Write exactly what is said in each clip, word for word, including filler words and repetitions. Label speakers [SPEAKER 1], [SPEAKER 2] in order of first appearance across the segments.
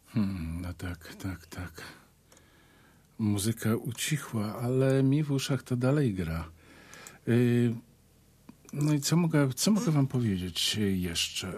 [SPEAKER 1] Hmm, no tak, tak, tak. Muzyka ucichła, ale mi w uszach to dalej gra. Yy, no i co mogę, co mogę wam powiedzieć jeszcze?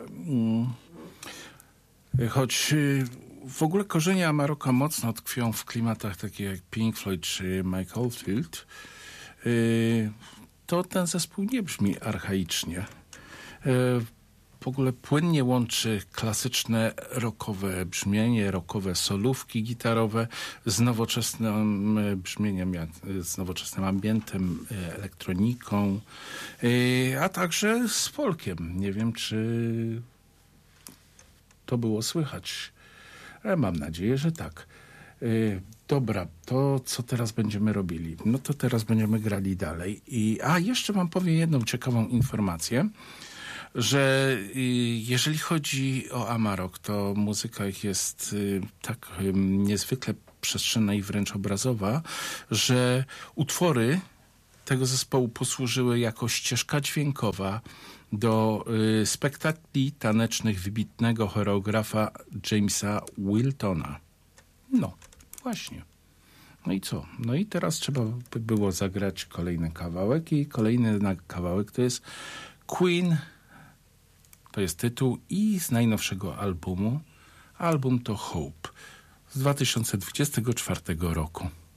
[SPEAKER 1] Yy, choć yy, w ogóle korzenie Amaroka mocno tkwią w klimatach takich jak Pink Floyd czy Mike Oldfield, yy, to ten zespół nie brzmi archaicznie. Yy, w ogóle płynnie łączy klasyczne rockowe brzmienie, rockowe solówki gitarowe z nowoczesnym brzmieniem, z nowoczesnym ambientem, elektroniką, a także z folkiem. Nie wiem, czy to było słychać. Ale mam nadzieję, że tak. Dobra, to co teraz będziemy robili? No to teraz będziemy grali dalej. I, a jeszcze wam powiem jedną ciekawą informację, że jeżeli chodzi o Amarok, to muzyka ich jest tak niezwykle przestrzenna i wręcz obrazowa, że utwory tego zespołu posłużyły jako ścieżka dźwiękowa do spektakli tanecznych wybitnego choreografa Jamesa Wiltona. No, właśnie. No i co? No i teraz trzeba by było zagrać kolejny kawałek i kolejny kawałek to jest Queen. To jest tytuł i z najnowszego albumu. Album to Hope z dwa tysiące dwudziestego czwartego roku.